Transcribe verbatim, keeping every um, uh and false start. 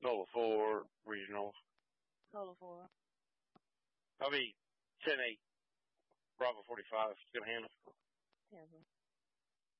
Cola four, regional. Cola four. I'll be ten eight. Bravo forty-five. It's going to handle. Tampa.